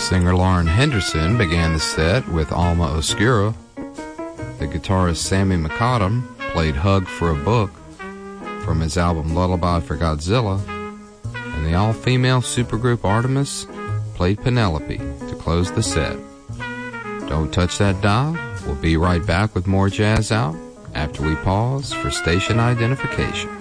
Singer Lauren Henderson began the set with Alma Oscura. The guitarist Sammy McAdam played Hug for a Book from his album Lullaby for Godzilla, and the all-female supergroup Artemis played Penelope to close the set. Don't touch that dial. We'll be right back with more Jazz Out after we pause for station identification.